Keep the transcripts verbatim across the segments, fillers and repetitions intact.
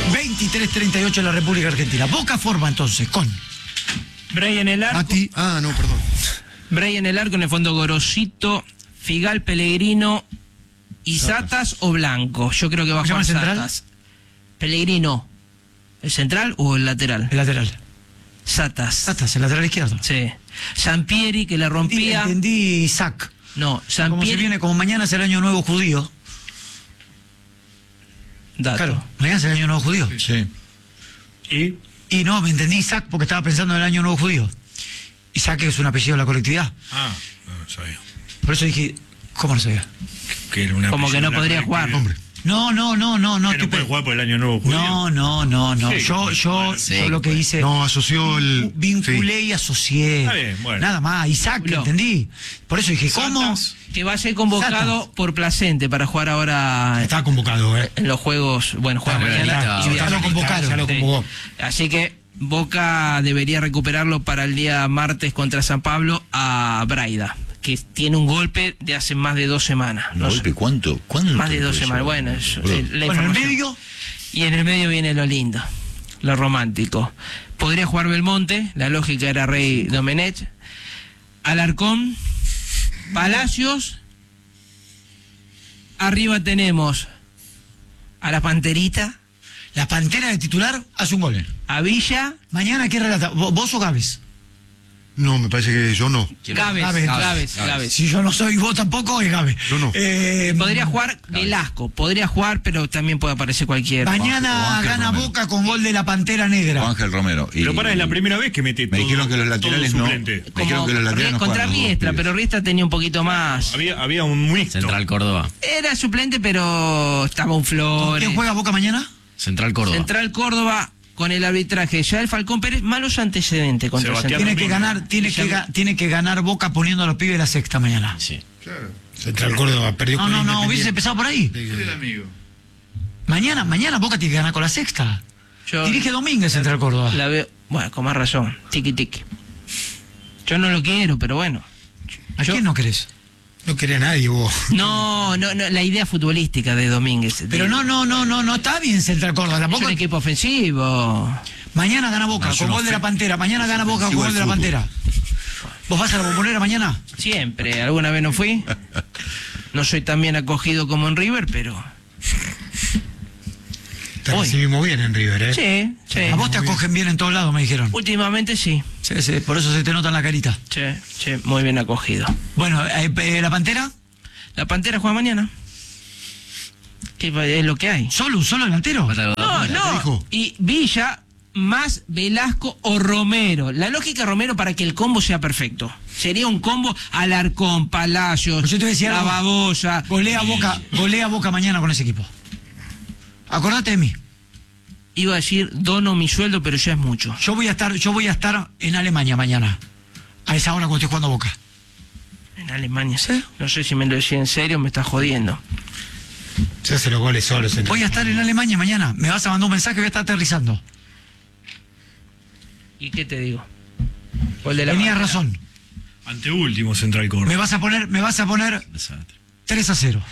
veintitrés treinta y ocho en la República Argentina. Boca forma entonces con Bray en el arco. Mati. Ah, no, perdón. Bray en el arco, en el fondo Gorosito, Figal, Pellegrino y Satas o Blanco. Yo creo que va a jugar Satas. Pellegrino, ¿el central o el lateral? el lateral. Satas. Satas, el lateral izquierdo. Sí. Sampieri, que la rompía. Entendí Isaac. No, Sampieri. Como se viene, como mañana es el año nuevo judío. Dato. Claro, mañana es el año nuevo judío. Sí. ¿Y? Y no, me entendí Isaac porque estaba pensando en el año nuevo judío. Isaac es un apellido de la colectividad. Ah, no sabía. Por eso dije, ¿cómo no sabía? Que era una Como que no podría jugar. Hombre. No, no, no, no, no. ¿Que no puede jugar por el año nuevo judío? No, no, no, no. Sí, yo, yo, bueno, sí, yo lo que hice. No, asoció el. Vinculé sí. y asocié. Está bien, bueno. Nada más. Isaac, No. entendí. Por eso dije, ¿cómo? Satas. Que va a ser convocado Satas. por Placente para jugar ahora Está convocado, ¿eh? en los juegos. Bueno, juega Está, mañana. está, y ya viernes. lo convocaron. Ya lo convocó. Sí. Así que Boca debería recuperarlo para el día martes contra San Pablo a Braida, que tiene un golpe de hace más de dos semanas. ¿Un No golpe? sé, ¿Cuánto? ¿Cuánto? más de dos puede semanas. ser? Bueno, eso, Bro. eh, la Bueno, en el información. medio, Y en el medio viene lo lindo, lo romántico. Podría jugar Belmonte, la lógica era Rey Domenech. Alarcón, Palacios. Arriba tenemos a la Panterita, la Pantera de titular hace un gol. a Villa. Mañana, ¿qué relata? ¿Vo- ¿Vos o Gávez? No, me parece que yo no. Gávez, Gávez, Gávez, Gávez. Si yo no soy vos tampoco, es Gávez. No, no. Eh, Podría jugar Velasco, podría jugar, pero también puede aparecer cualquier. Mañana o Ángel gana Romero. Boca con gol de la Pantera Negra. Ángel Romero. Y, Pero para, es la primera vez que mete Me todo, dijeron que los todo laterales no. suplente. Me dijeron que los laterales no contra juegan los dos Riestra, pibes. pero Riestra tenía un poquito más. Había, había un mixto. Central Córdoba. Era suplente, pero estaba un Flores. ¿Quién juega Boca mañana? Central Córdoba. Central Córdoba con el arbitraje. Ya el Falcón Pérez, malos antecedentes contra Sebastián Central. Tiene que ganar, tiene que, ga- tiene que ganar Boca poniendo a los pibes la sexta mañana. Sí. Central Córdoba perdió No, con no, no, Independiente. hubiese empezado por ahí. Mañana, mañana Boca tiene que ganar con la sexta. Yo Dirige Domínguez Central Córdoba. la veo, bueno, con más razón, tiki tiki. Yo no lo quiero, pero bueno. ¿A yo- quién no querés? No quería nadie vos. No, no, no, la idea futbolística de Domínguez. Pero de- no, no, no, no, no está bien Central Córdoba. es Tampoco. un equipo ofensivo. Mañana gana Boca No, es con una gol de la ofen- Pantera. Mañana gana Boca con ofensivo gol de la al fútbol. Pantera. ¿Vos vas a la Bombonera mañana? Siempre, alguna vez no fui. No soy tan bien acogido como en River, pero. Te Hoy. recibimos bien en River, ¿eh? Sí, sí. A vos te acogen bien en todos lados, me dijeron. Últimamente sí. Sí, sí, por eso se te nota en la carita. Sí, sí, muy bien acogido. Bueno, eh, eh, ¿la Pantera? La Pantera juega mañana. ¿Qué es lo que hay? ¿Solo, un solo delantero? No, no. dijo? Y Villa más Velasco o Romero. La lógica de Romero para que el combo sea perfecto. Sería un combo Alarcón, Palacios, Pues yo te decía La algo. Babosa. Golea Boca, golea Boca mañana con ese equipo. Acordate de mí. Iba a decir dono mi sueldo, pero ya es mucho. Yo voy a estar, yo voy a estar en Alemania mañana. A esa hora cuando estoy jugando Boca. En Alemania. ¿Sí? No sé si me lo decía en serio o me está jodiendo. Se hace los goles solos. Central. Voy a estar en Alemania mañana. Me vas a mandar un mensaje, voy a estar aterrizando. ¿Y qué te digo? Gol de la Tenías Pantera. razón. Anteúltimo Central Córdoba. Me vas a poner, me vas a poner Desastre. tres a cero.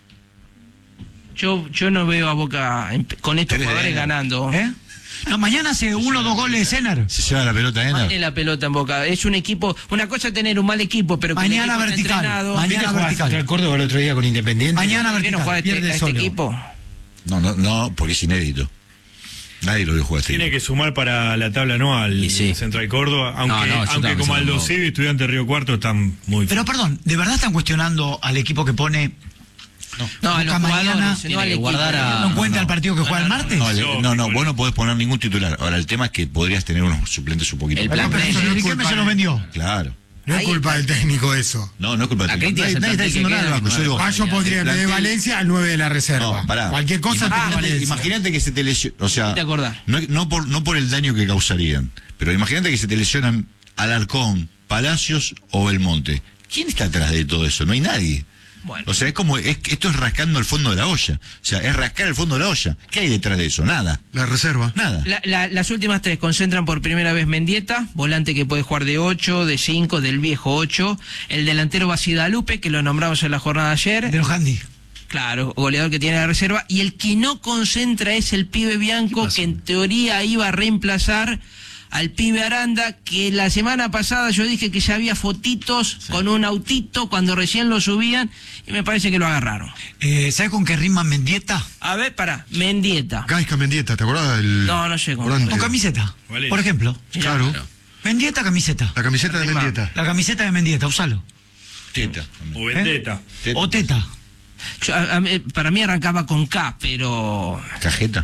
Yo, yo no veo a Boca en- con estos Tres de jugadores Ener. ganando. ¿Eh? No, mañana hace uno o dos goles de Sener. Se lleva la pelota Tiene Ener. la pelota en Boca. Es un equipo. Una cosa es tener un mal equipo, pero que el Mañana equipo está vertical. entrenado. Mañana ¿Viste jugar vertical. Central Córdoba el otro día con Independiente? Mañana ¿Por qué no vertical. juega este, pierde a este solo. equipo? No, no, no, porque es inédito. Nadie lo vio jugar este Tiene equipo. que sumar para la tabla anual Y sí. Central Córdoba, aunque, No, no, yo aunque estaba como pensando Aldo en Civi, Estudiante Río Cuarto, están muy... Pero perdón, ¿de verdad están cuestionando al equipo que pone No, a los Boca jugadores, mañana? no Tiene al que equipo. guardar a- ¿No cuenta el partido que juega el martes? No, le- No, no, no, Picolín. vos no podés poner ningún titular. Ahora, el tema es que podrías tener unos suplentes un poquito. El más. plan Pero B. eso, Riquelme se los vendió. Claro. No es Ahí culpa está. del técnico eso. No, no es culpa La de crítica nadie, es el nadie está plantel diciendo que nada, queda, Banco. que Yo digo, Ah, yo pondría en vez de plantel- Valencia al nueve de la reserva. No, pará. Cualquier cosa te Imagínate- Valencia. Imagínate que se te lesiona, o sea, Te acordás. no, no por no por el daño que causarían, pero imagínate que se te lesionan Alarcón, Palacios o Belmonte. ¿Quién está atrás de todo eso? No hay nadie. Bueno. O sea, es como, es, esto es rascando el fondo de la olla. O sea, es rascar el fondo de la olla. ¿Qué hay detrás de eso? Nada. La reserva. Nada. La- la- las últimas tres concentran por primera vez Mendieta, volante que puede jugar de ocho, de cinco, del viejo ocho. El delantero Basidalupe, que lo nombramos en la jornada de ayer. De los Handy. Claro, goleador que tiene la reserva. Y el que no concentra es el pibe Bianco, que en teoría iba a reemplazar al pibe Aranda, que la semana pasada yo dije que ya había fotitos sí. con un autito cuando recién lo subían, y me parece que lo agarraron. Eh, ¿Sabes con qué rima Mendieta? A ver, pará, Mendieta. Gaisca Mendieta, ¿te acordás del...? No, no sé cómo. Con camiseta, Vale. por ejemplo. Claro. Mendieta, camiseta. La camiseta de Rima. Mendieta. La camiseta de Mendieta, usalo. Teta. O vendetta. ¿Eh? O teta. Yo, a, a, para mí arrancaba con K, pero... Cajeta.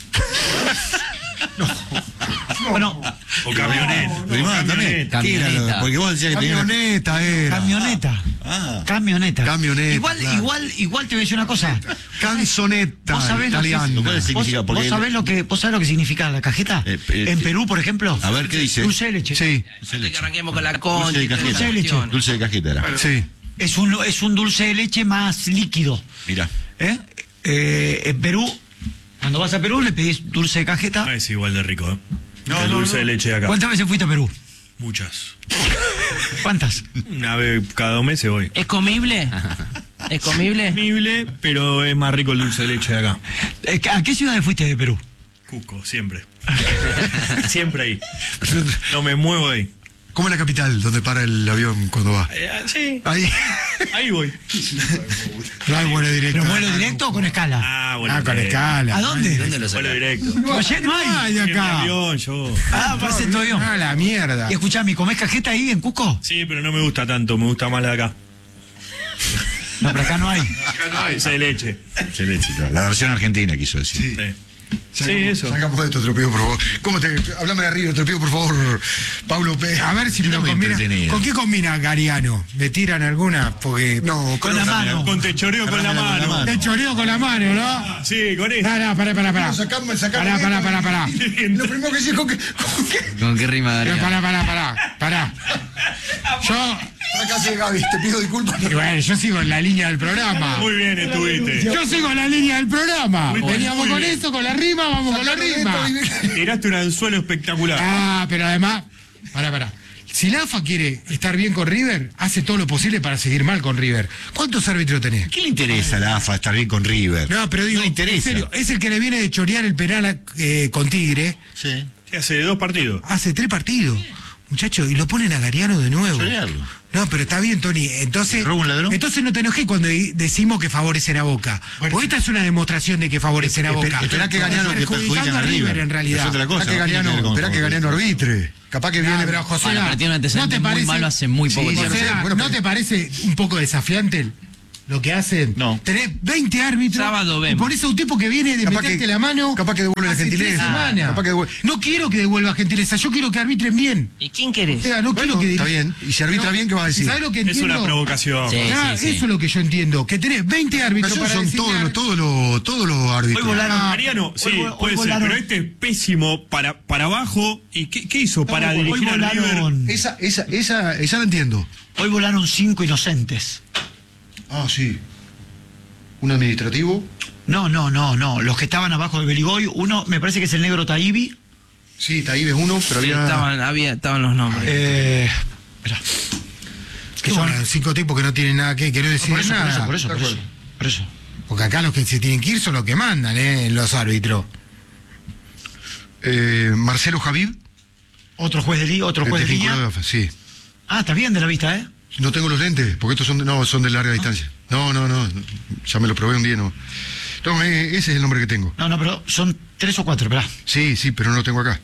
Bueno, O camioneta. Rimaba también. ¿Qué era lo- Porque vos decías que tenía una- Camioneta era. camioneta. Ah. Camioneta. Camioneta, Igual, claro. igual, igual te voy a decir una cosa. Canzoneta, ¿Vos sabés lo que- italiana. ¿Cuál es el ¿Vos, significa? vos Porque sabés lo que, ¿Vos sabés lo que significa la cajeta? Eh, eh, en eh, Perú, por ejemplo. A ver, ¿qué dice? Dulce de leche. Sí, Dulce de Que leche. arranquemos con la concha. Dulce de y toda esa cajeta. Dulce de leche. cuestión. Dulce de cajeta era. sí. Es un, es un dulce de leche más líquido. Mirá. ¿Eh? Eh, en Perú, cuando vas a Perú le pedís dulce de cajeta. Ah, es igual de rico, ¿eh? No, el no, dulce no. de leche de acá. ¿Cuántas veces fuiste a Perú? Muchas. ¿Cuántas? Una vez cada dos meses voy. ¿Es comible? ¿Es comible? Comible, pero es más rico el dulce de leche de acá. Eh, ¿A qué ciudades fuiste de Perú? Cusco, siempre. Siempre ahí. No me muevo ahí. ¿Cómo es la capital donde para el avión cuando va? Eh, sí, Ahí. ahí voy. No hay vuelo directo. ¿Pero vuelo directo o con escala? Ah, bueno. Ah, con escala. ¿A dónde? ¿Dónde lo Vuelo sacás? directo. No, ayer no hay. Ay, En mi acá. avión, yo. Ah, parece todo avión. Ah, la mierda. Y escuchame, ¿comés cajeta ahí en Cusco? Sí, pero no me gusta tanto, me gusta más la de acá. No, pero acá no hay. Dulce de leche. Dulce de leche, claro. La versión argentina quiso decir. Sí, sí Sacamos- eso. Sacamos de esto, te lo pido, por favor. ¿Cómo te...? Hablame de arriba, te lo pido, por favor, Pablo P. A ver si me Está lo muy combina. entretenido. ¿Con qué combina Gariano? ¿Me tiran alguna? Porque... No, Con la mano. Con te choreo con la Con la mano. mano. Te choreo con la mano, ¿no? Sí, con eso. Pará, pará, pará, pará. Sacame, sacame. Pará, pará, pará, pará. Lo primero que decís, ¿con qué? ¿Con qué? ¿Con qué rima Pero daría? pará, pará, pará, pará. Yo... Acá sí, Gaby, te pido disculpas. Y bueno, yo sigo en la línea del programa. Muy bien estuviste. Yo sigo en la línea del programa. Muy bien, Veníamos muy con bien. eso, con la rima, vamos con la rima. Tiraste un anzuelo espectacular. Ah, pero además, pará, pará. Si la A F A quiere estar bien con River, hace todo lo posible para seguir mal con River. ¿Cuántos árbitros tenés? ¿Qué le interesa a la A F A estar bien con River? No, pero digo, no le interesa. en serio, es el que le viene de chorear el penal a- eh, con Tigre Sí. Sí, hace dos partidos. hace tres partidos. Muchachos, y lo ponen a Gariano de nuevo. Chorearlo. No, pero está bien, Tony. Entonces, ¿Roba un ladrón? entonces no te enojes cuando di- decimos que favorecen a Boca. Porque esta es una demostración de que favorecen a Boca. Esperá que Gariano que Perjudicando perjudican a River. en realidad. Es otra cosa. Esperá que no tiene Gariano, ver con esperá que Gariano favoritismo. arbitre. Capaz que viene, pero José. Bueno, pero tiene un antecedente muy malo hace muy poco Sí, tiempo. José, Bueno, ¿no te parece un poco desafiante lo que hacen? No. Tenés veinte árbitros. Sábado y vemos. por eso un tipo que viene de Capaz meterte que- la mano. capaz que devuelve la hace tres gentileza. semanas. Capaz que devuelve- No quiero que devuelva gentileza, yo quiero que arbitren bien. ¿Y quién querés? O sea, no Bueno, quiero que está dir- bien. Y si arbitra bien, ¿qué va a decir? ¿Sabés lo que Es entiendo? una provocación. Sí. Ah, eso es lo que yo entiendo. Que tenés veinte árbitros Pero para son decirle todos a- los, todos los, todos los árbitros. Hoy volaron. Mariano, sí, Hoy vol- hoy puede ser, volaron. pero este es pésimo para, para abajo. ¿Y qué, qué hizo para Hoy dirigir al River? volaron, Esa, esa, esa, esa la entiendo. hoy volaron cinco inocentes. Ah, sí. Un administrativo. No, no, no, no. Los que estaban abajo de Beligoy, uno me parece que es el negro Taibi. Sí, Taíbe es uno, pero Sí, había... estaban, había, estaban los nombres. Eh, espera. Que son cinco tipos que no tienen nada que, que no Por deciden eso, por nada. eso, por eso, por eso, por eso. Porque acá los que se tienen que ir son los que mandan, ¿eh? Los árbitros. Eh, Marcelo Javib. Otro juez de liga, otro el juez de técnico línea. de AFA, sí. Ah, está bien de la vista, ¿eh? No tengo los lentes, porque estos son de, no, son de larga distancia. No, no, no. Ya me lo probé un día, no. No, eh, ese es el nombre que tengo. No, no, pero son tres o cuatro, ¿verdad? Sí, sí, pero no lo tengo acá.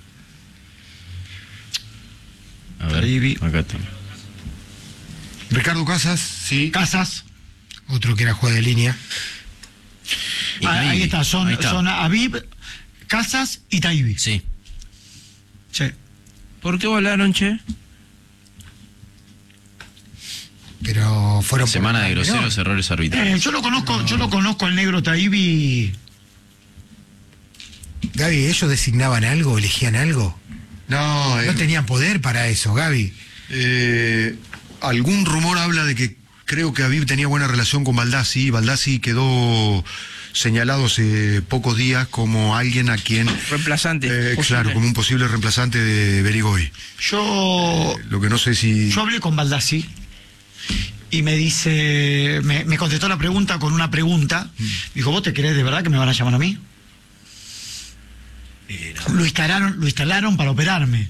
A ver, Taibi. acá está. Ricardo Casas, sí. Casas. Otro que era juez de línea. Y Ah, ahí Taibi, está, son, ahí está. son Aviv, Casas y Taibi. Sí. Sí. ¿Por qué volaron, che? Pero fueron por Semana de el groseros menor. errores arbitrales. Eh, yo lo conozco, yo lo conozco al negro Taibi. Gaby, ¿ellos designaban algo, elegían algo? No, eh, No tenían poder para eso, Gaby. eh, algún rumor habla de que creo que Aviv tenía buena relación con Baldassi. Baldassi quedó señalado hace pocos días como alguien a quien... Reemplazante. eh, posible. claro, como un posible reemplazante de Berigoy. Yo, Lo que no sé si... yo hablé con Baldassi y me dice, me, me contestó la pregunta con una pregunta. Mm. Dijo, ¿vos te crees de verdad que me van a llamar a mí? Eh, no. Lo instalaron, lo instalaron para operarme.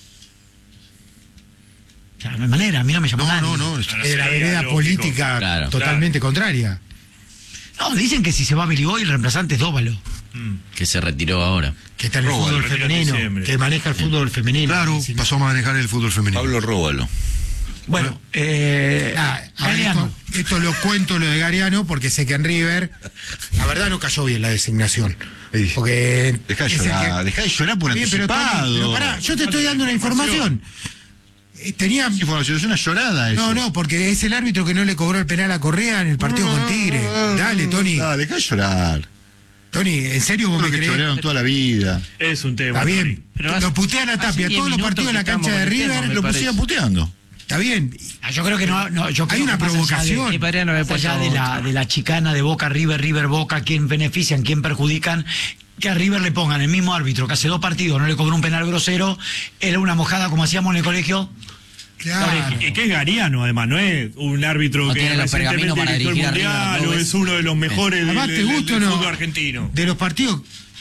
O sea, no hay manera, a mí no me llamó No, nadie. no, no, es Claro, de la sería vereda lógico. política Claro. totalmente contraria. No, dicen que si se va Billy Boy, el reemplazante es Dóvalo. Mm. Que se retiró ahora. Que está en el Róbalo, fútbol retiro en femenino, diciembre. que maneja el fútbol femenino. Claro, Sí. pasó a manejar el fútbol femenino. Pablo Róbalo. Bueno, eh, Ah, a ver, Galeano. esto, esto lo cuento lo de Gariano porque sé que en River, la verdad no cayó bien la designación. Sí. Porque Dejá de es el llorar, que- dejá de llorar por Bien, pero, Tony, anticipado. pero pará, yo te estoy dando una información. Eh, Tenía. Información, es una llorada eso. No, no, porque es el árbitro que no le cobró el penal a Correa en el partido con Tigre. Dale, Tony. No, dejá de llorar. Tony, ¿en serio vos Uno me que crees? chorearon toda la vida. Es un tema. Está bien. Pero Lo hace- putean a hace Tapia, diez todos los minutos partidos en la que cancha de estamos con el River. tema, me Lo parece. pusieron puteando. Está bien. Ah, yo creo que no, no yo creo Hay una que más allá provocación. de- Y podrían haber más allá puesto de la, de la chicana de Boca, River, River, Boca, quién benefician, quién perjudican, que a River le pongan el mismo árbitro que hace dos partidos no le cobró un penal grosero, era una mojada como hacíamos en el colegio. Claro. Y que es Gariano, además, no es un árbitro No que tiene los recientemente pergaminos para dirigió el dirigir a River, Mundial ¿no o ves? es uno de los mejores del, Además, ¿te del- gusta o del no? fútbol argentino. De los partidos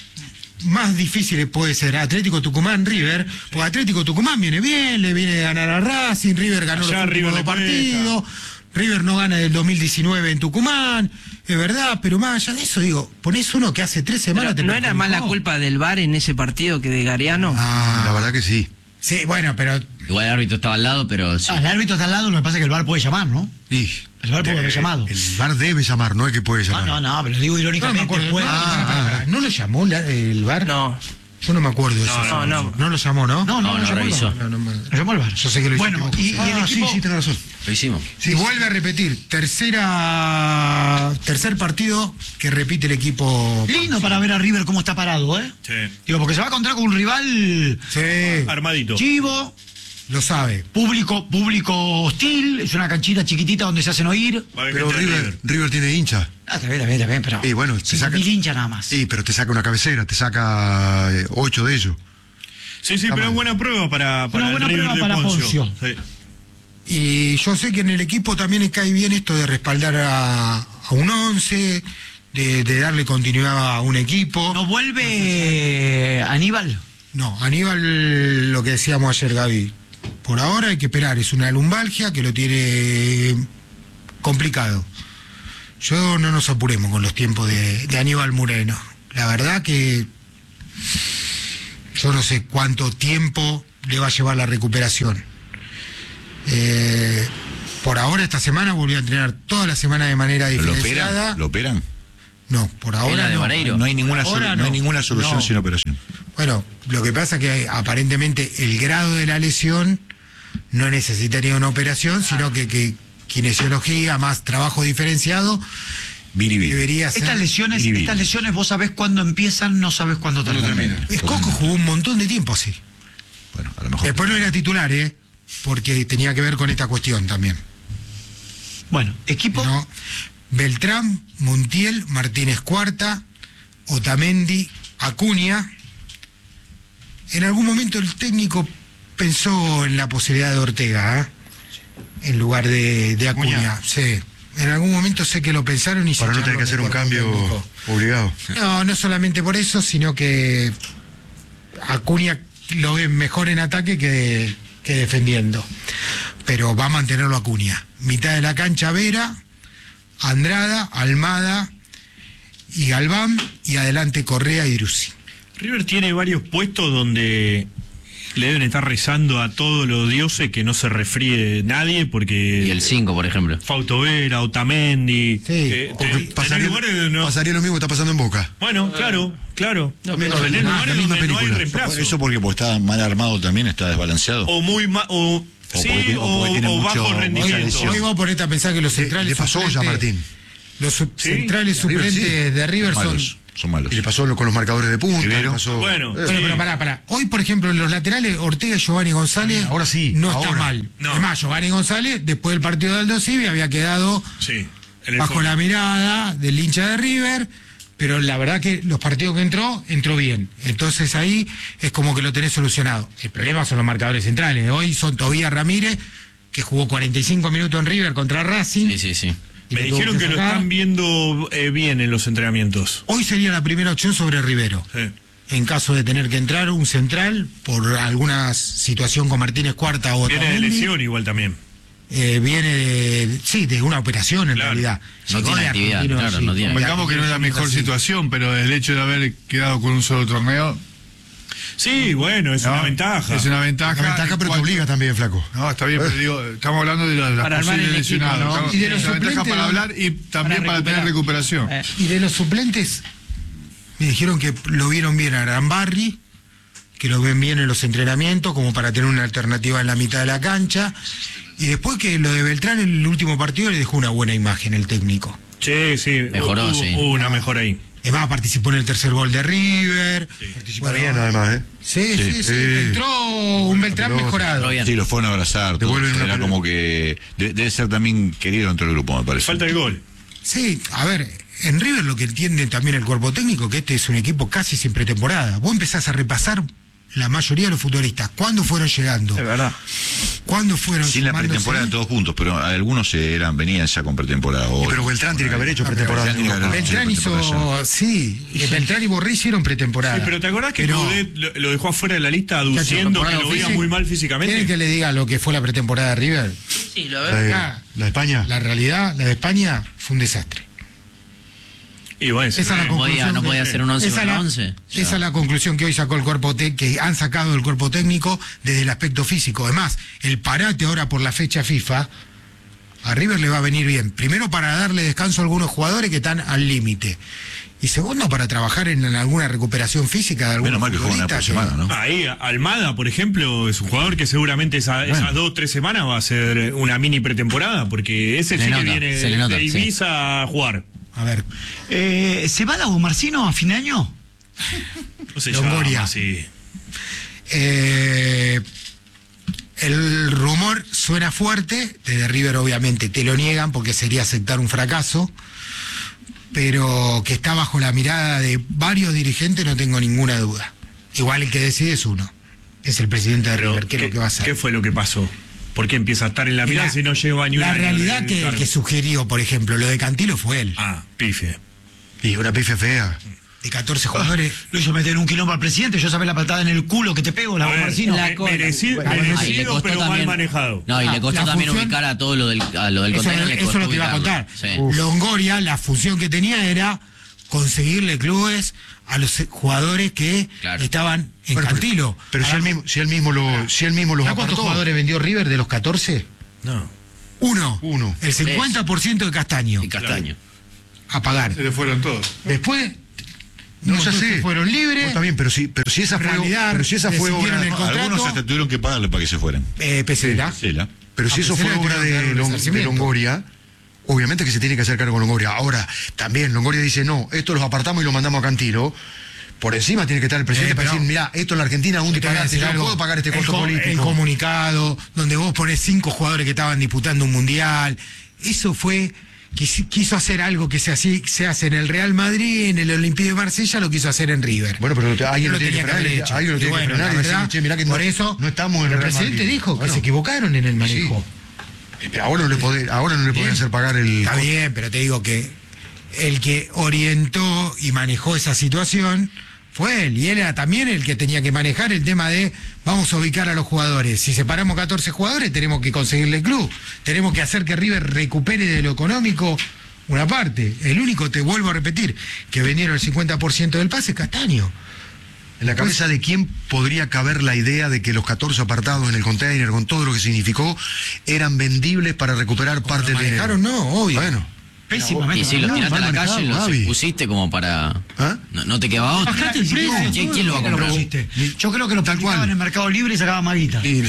más difíciles puede ser Atlético Tucumán, River, porque Atlético Tucumán viene bien, le viene a ganar a Racing, River ganó Allá los River últimos dos le cuesta. partidos, River no gana del dos mil diecinueve en Tucumán, es verdad, pero más allá de eso, digo, ponés uno que hace tres semanas Pero, te ¿no era más la perjudicó? culpa del V A R en ese partido que de Gariano? Ah, La verdad que sí. sí, bueno, pero Igual el árbitro estaba al lado, pero sí. Ah, el árbitro está al lado, lo que pasa es que el V A R puede llamar, ¿no? Y, El V A R puede haber eh, llamado. El V A R debe llamar, no es que puede No, llamar. no, no, pero digo no me irónicamente. acuerdo. puede- Ah, ah, ah, ah, ¿no lo llamó la- el V A R? No. Yo no me acuerdo de eso. No, no, no. No lo llamó, ¿no? no, no, No, no, no llamó el revisó. V A R. No, no me- Lo llamó el V A R. Yo sé que lo hizo Bueno, tipo- y, y el Ah, sí, equipo. sí, tenés razón. Lo hicimos. Y vuelve a repetir, tercera tercer partido que repite el equipo. Lindo para ver a River cómo está parado, ¿eh? Sí. Digo, porque se va a encontrar con un rival Sí, Armadito. chivo, lo sabe. público, público hostil, es una canchita chiquitita donde se hacen oír. Va a haber Pero gente de River, River tiene hincha. Ah, está bien, está bien, está bien, pero. Y bueno, te cinco saca- mil hinchas nada más. Sí, pero te saca una cabecera, te saca eh, ocho de ellos. Sí, sí, pero es buena prueba para, para Una el buena River prueba de para Poncio. Poncio. Sí. Y yo sé que en el equipo también cae bien esto de respaldar a, a un once, de, de darle continuidad a un equipo. ¿No vuelve Aníbal? No, Aníbal, lo que decíamos ayer, Gaby, por ahora hay que esperar, es una lumbalgia que lo tiene complicado. Yo no nos apuremos con los tiempos de, de Aníbal Moreno. La verdad que yo no sé cuánto tiempo le va a llevar la recuperación. Eh, por ahora esta semana volvió a entrenar toda la semana de manera ¿Lo diferenciada. operan? ¿Lo operan? No, por la ahora de no. Vareiro. No hay ninguna, Ahora solu- no no. hay ninguna solución No. sin operación. Bueno, lo que pasa es que aparentemente el grado de la lesión no necesitaría una operación, sino que, que kinesiología más trabajo diferenciado Biribiri. debería ser. Estas lesiones, Biribiri. estas lesiones vos sabés cuándo empiezan, no sabés cuándo terminan. Escoco jugó un montón de tiempo así. Bueno, a lo mejor. Después no era titular, ¿eh? Porque tenía que ver con esta cuestión también. Bueno, equipo. ¿No? Beltrán, Montiel, Martínez Cuarta, Otamendi, Acuña. En algún momento el técnico pensó en la posibilidad de Ortega, ¿eh? En lugar de, de Acuña. Acuña. Sí. En algún momento sé que lo pensaron y se Para no echaron tener que hacer de un cuerpo cambio técnico. obligado. No, no solamente por eso, sino que Acuña lo ve mejor en ataque que, que defendiendo. Pero va a mantenerlo Acuña. Mitad de la cancha Vera, Andrada, Almada y Galván, y adelante Correa y Drusi. River tiene varios puestos donde le deben estar rezando a todos los dioses que no se refríe nadie, porque Y el cinco, por ejemplo. Fausto Vera, Otamendi. Sí, eh, Porque te- tenés pasaría, lugares donde no- pasaría lo mismo que está pasando en Boca. Bueno, claro, claro. No, Tenés pero- lugares la misma donde no hay película. reemplazo. Eso porque, porque está mal armado también, está desbalanceado. O muy ma- o, O sí, porque tiene- o o, porque tiene o mucho- bajo mucha rendimiento. lesión. Hoy vos ponete a pensar que los Le, centrales le pasó ya a suplentes- Martín. Los sub- Sí, centrales River, suplentes sí. de River Son son... malos, son malos. Y le pasó lo- con los marcadores de punta. Rivero. le pasó- Bueno, Eh, Pero, sí. pero pará, pará. Hoy, por ejemplo, en los laterales, Ortega y Giovanni González Ahora sí, no está ahora. mal. No. Es más, Giovanni González, después del partido de Aldo Civi, había quedado Sí, en el bajo fondo. la mirada del hincha de River, pero la verdad que los partidos que entró, entró bien. Entonces ahí es como que lo tenés solucionado. El problema son los marcadores centrales. Hoy son Tobías Ramírez que jugó cuarenta y cinco minutos en River contra Racing. Sí, sí, sí. y Me lo tuvo dijeron que lo sacar. están viendo eh, bien en los entrenamientos. Hoy sería la primera opción sobre Rivero. Sí. En caso de tener que entrar un central por alguna situación con Martínez Cuarta o Viene de Otamendi, lesión igual también. eh, viene de, sí, de una operación en Claro. realidad. No Llegó tiene de actividad, Argentino, claro, no tiene. Convengamos que no es la mejor Sí. situación, pero el hecho de haber quedado con un solo torneo Sí, bueno, es no, una ventaja. Es una ventaja. La ventaja, pero te obliga también, flaco. No, está bien, pero digo, estamos hablando de, la- de las Para armar posibles el equipo, lesionados. ¿no? Estamos- Y de los es una ventaja suplentes, para ¿no? hablar y también para, tener recuperar. recuperación. Eh, Y de los suplentes, me dijeron que lo vieron bien a Arambarri, que lo ven bien en los entrenamientos, como para tener una alternativa en la mitad de la cancha. Y después que lo de Beltrán en el último partido le dejó una buena imagen el técnico. Sí, sí. Mejoró, hubo, sí. hubo una mejora ahí. Además participó en el tercer gol de River. Participa bien, además, ¿eh? Sí, sí, sí. Sí. Entró un Beltrán pelota. mejorado. Entró bien. Sí, lo fueron a abrazar. todo. Devuelven una Era pelota. como que de- debe ser también querido dentro del grupo, me parece. Falta el gol. Sí, a ver, en River lo que entiende también el cuerpo técnico, que este es un equipo casi sin pretemporada. Vos empezás a repasar la mayoría de los futbolistas, ¿cuándo fueron llegando? es verdad. ¿Cuándo fueron Sin la sumándose? pretemporada todos juntos, pero algunos eran venían ya con pretemporada. Y pero Beltrán tiene que haber hecho pretemporada. Beltrán tiene que haber hecho Beltrán pretemporada hizo, sí, y Beltrán y Borré hicieron pretemporada. Sí, pero ¿te acordás que Pero- Coudet lo, lo dejó afuera de la lista aduciendo que lo veía Sí. muy mal ¿Quieren físicamente? que le diga lo que fue la pretemporada de River? Sí, lo La veo. de, Acá, la de España. la realidad, la de España, fue un desastre. Y bueno, Esa es la No podía, conclusión no que- podía hacer un once esa contra la- once. Esa es la conclusión que hoy sacó el cuerpo técnico, que han sacado el cuerpo técnico desde el aspecto físico. Además, el parate ahora por la fecha FIFA, a River le va a venir bien. Primero para darle descanso a algunos jugadores que están al límite. Y segundo para trabajar en, en alguna recuperación física de algunos Menos mal que juegan una por futbolistas semana, ¿no? ahí Almada, por ejemplo, es un jugador que seguramente esa- esas dos o tres semanas va a ser una mini pretemporada, porque ese Se sí le que nota, viene se le nota, de sí. Ibiza a jugar. A ver, Eh, ¿Se va Lago Marcino a fin de año? No se Longoria. llama así. eh, el rumor suena fuerte, desde River obviamente te lo niegan porque sería aceptar un fracaso, pero que está bajo la mirada de varios dirigentes no tengo ninguna duda. Igual el que decide es uno, es el presidente de Pero, River, ¿qué es lo que va a hacer? ¿Qué fue lo que pasó? ¿Por qué empieza a estar en la mirada si no lleva ni un La año realidad en el que, cargo? que sugirió, por ejemplo, lo de Cantilo fue él, Ah, pife. Y una pife fea. de catorce jugadores. Lo hizo meter en un quilombo al presidente. Yo sabés la patada en el culo que te pego, Lago A ver, Marcino. la me- cola. merecido, Bueno, Ah, y le merecido, costó pero mal también- manejado. No, y Ah, le costó la también función- ubicar a todo lo del, a lo del Eso, contenedor. le eso costó lo te iba a ubicarlo. contar. Sí. Longoria, la función que tenía era conseguirle clubes a los jugadores que Claro. estaban en Bueno, pero- Cantilo. Pero si él mismo, si él mismo lo, si él mismo los ¿Sabes cuántos apartó? jugadores vendió River de los catorce? No. Uno. Uno. El cincuenta por ciento de Castaño. Y Castaño. A pagar. Se le fueron todos. Después, No, ya muchos sé. se fueron libres. Está bien, pero si, pero si esa En fue, realidad, pero si esa fue decidieron obra, el contrato. Algunos hasta tuvieron que pagarle para que se fueran. Eh, Pesera. Sí, la. pero si a eso fue Pesera le obra tuvieron que dar de, un Long- de resarcimiento. Longoria, obviamente que se tiene que hacer cargo con Longoria. Ahora, también Longoria dice, no, esto los apartamos y lo mandamos a Cantilo. Por encima tiene que estar el presidente Eh, para pero- decir, mira, esto en la Argentina es un Te voy a disparate, decir yo no algo. puedo pagar este El costo co- político. El comunicado, donde vos ponés cinco jugadores que estaban disputando un mundial. Eso fue, quis- quiso hacer algo que se, así, se hace en el Real Madrid, en el Olympique de Marsella, lo quiso hacer en River. Bueno, pero te- alguien No lo tiene que tenía frenar, haber hecho. alguien lo Y tiene que bueno, frenar la y decir, verdad, che, mirá que por no- eso no estamos en el el Real presidente Madrid. dijo que Bueno. se equivocaron en el manejo. Pero ahora no le podés, ahora no le podés hacer pagar el... Está bien, pero te digo que el que orientó y manejó esa situación fue él. Y él era también el que tenía que manejar el tema de vamos a ubicar a los jugadores. Si separamos catorce jugadores, tenemos que conseguirle el club. Tenemos que hacer que River recupere de lo económico una parte. El único, te vuelvo a repetir, que vendieron el cincuenta por ciento del pase es Castaño. En la cabeza de quién podría caber la idea de que los catorce apartados en el container, con todo lo que significó, eran vendibles para recuperar parte Lo del dinero. manejaron, no, obvio. Bueno, Pésimamente. Y si los No, tiraste a la mal calle, manejado, los Gaby. pusiste como para... ¿Ah? No, no te quedaba otro. Bajate el precio. ¿Quién, quién lo va a ¿Quién comprar? pusiste? Yo creo que lo Tal publicaban cual. en el Mercado Libre y sacaban maguita. y-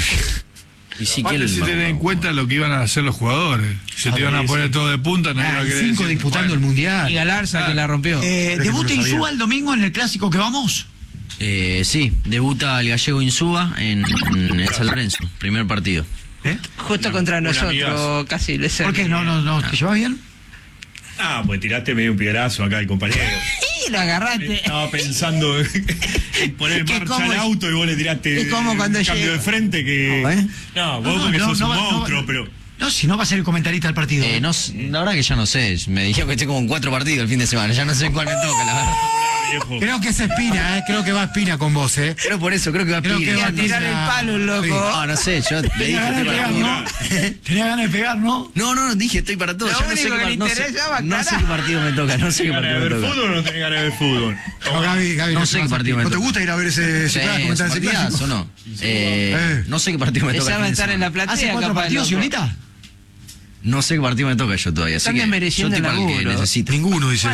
Y sí, Aparte, ¿quién si lo va a tenés en comprar? cuenta lo que iban a hacer los jugadores. Se te iban a poner todo de punta, nadie Ah, va a y querer cinco decir, disputando el bueno, mundial. Y Galarza que la rompió. Eh, Creo que ¿Debuta no lo sabía. Insúa el domingo en el clásico que vamos? Eh, sí, debuta el gallego Insúa en, en el San Lorenzo, primer partido. ¿Eh? Justo contra un nosotros, amigazo. casi le ¿Por qué? ¿No, no, no? ¿Te llevas bien? Ah, pues tiraste medio un piedrazo acá el compañero. qué lo agarraste? Estaba pensando en poner en Que marcha como- el auto y vos le tiraste es como cuando un cambio llega- de frente que... No, ¿eh? No, vos No, porque no, sos no, un no, monstruo, no. pero... No, si no va a ser el comentarista del partido. Eh, no, la verdad que ya no sé. Me dijeron que estoy como en cuatro partidos el fin de semana. Ya no sé en cuál me toca, la verdad. Viejo. Creo que es Espina, ¿eh? Creo que va Espina con vos, ¿eh? Pero por eso creo que va a Creo que pedir. va A tirar el palo, el loco. No, no sé, yo le dije Tenía ganas estoy de para pegar, todo. ¿no? Tenía ganas de pegar, ¿no? No, no, no, dije estoy para todo. Lo Ya no sé, único qué, que par- le no, sé, interesaba, no sé carajo. qué partido me toca, no sé qué ¿Tenés ganas partido de me ver toca. fútbol o no tenés ganas de ver fútbol? No, Gaby, Gaby, No no sé te qué vas a- partido me ¿No te toca. gusta ir a ver ese, ese Sí, clásico, comentar ese partidazo, clásico? no. Eh, Eh. No sé qué partido me toca. Esa el va a fin de estar en la semana. ¿Hace platea. cuatro capaz, partidos, loco. Ciolita? No sé qué partido me toca yo todavía. Así Están que yo desmereciendo estoy el para el que laburo. necesito. Ninguno, dice.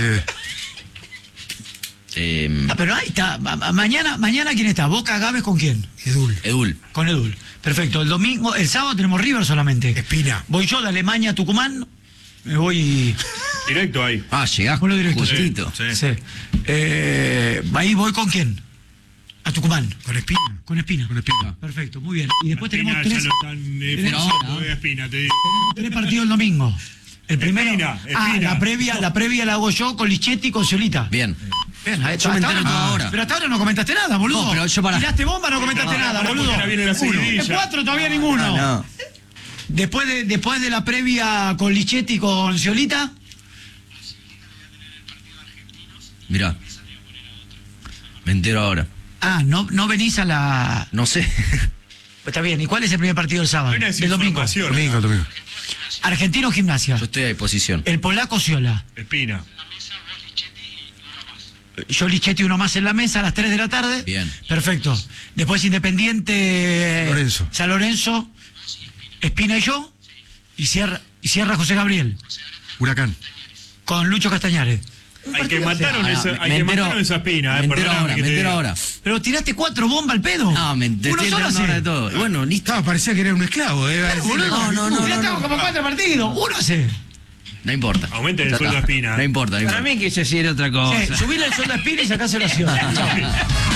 Eh, Ah, pero ahí está. Ma- ma- Mañana, mañana ¿quién está? ¿Boca, Gávez con quién? Edul. Edul. Con Edul. Perfecto. El domingo, el sábado tenemos River solamente. Espina. Voy yo de Alemania a Tucumán. Me voy. Directo ahí. Ah, llegás Vuelo directo, sí. justito. Sí. Sí. Eh, ahí voy con quién? A Tucumán. Con Espina. Con Espina. Con Espina. Perfecto, muy bien. Y después Espina tenemos tres, ya lo están eh, tenemos- forzando, eh, Espina, te digo. tres partidos el domingo. El primero. Espina, Ah, Espina. la previa, la previa la hago yo con Lichetti y con Ciolita. Bien. Bien, ahí Yo me hasta entero todo ahora. Pero hasta ahora no comentaste nada, boludo. No, pero yo para- Tiraste bomba, no comentaste nada, ahora boludo. porque ahora viene la Uno. seguidilla. En cuatro todavía ninguno. No. Después de, después de la previa con Lichetti y con Ciolita. Mirá. Me entero ahora. Ah, no, no venís a la. No sé. Pues está bien. ¿Y cuál es el primer partido del sábado? Buena Del domingo. desinformación. Domingo, domingo. Argentino Gimnasia. Yo estoy a disposición. El polaco Ciola. Espina. Yo Lichetti uno más en la mesa a las tres de la tarde. Bien. Perfecto. Después Independiente. Lorenzo. San Lorenzo. Espina y yo. Y cierra, y cierra José Gabriel. Huracán. Con Lucho Castañares. Hay que mataron Ah, esa, me hay que entero- mataron esa espina, eh, Me entero perdóname ahora, que me te entero diga. ahora. Pero tiraste cuatro bombas al pedo. No, me te Uno estoy solo enterando hace. ahora de todo. Bueno, listo. Estaba, parecía que era un esclavo, ¿eh? Claro, boludo. No, no, no, Ya no, estamos no. como cuatro partidos. Uno hace. No importa. Aumenten el Ya sueldo está. a Espina. No importa, no Para importa. mí quise decir otra cosa. Sí, subirle el sueldo a Espina y sacárselo a Ciudad. Chao.